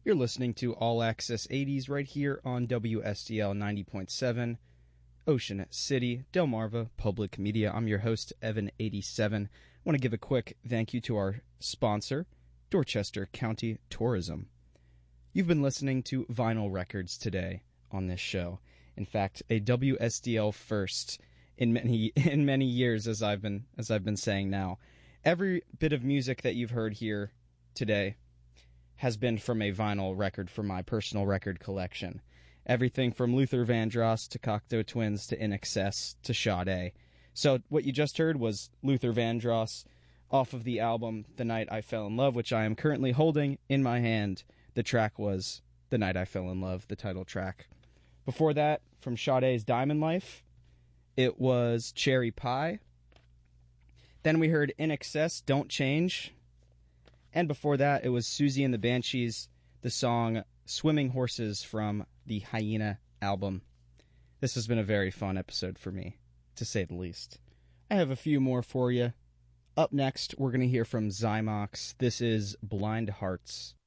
You're listening to All Access 80s right here on WSDL 90.7, Ocean City, Delmarva Public Media. I'm your host, Evan87. I want to give a quick thank you to our sponsor, Dorchester County Tourism. You've been listening to vinyl records today on this show. In fact, a WSDL first in many years, as I've been saying now. Every bit of music that you've heard here today has been from a vinyl record from my personal record collection. Everything from Luther Vandross to Cocteau Twins to INXS to Sade. So what you just heard was Luther Vandross off of the album The Night I Fell in Love, which I am currently holding in my hand. The track was The Night I Fell in Love, the title track. Before that, from Sade's Diamond Life, it was Cherry Pie. Then we heard INXS, Don't Change. And before that, it was Susie and the Banshees, the song Swimming Horses from the Hyena album. This has been a very fun episode for me, to say the least. I have a few more for you. Up next, we're going to hear from Zymox. This is Blind Hearts.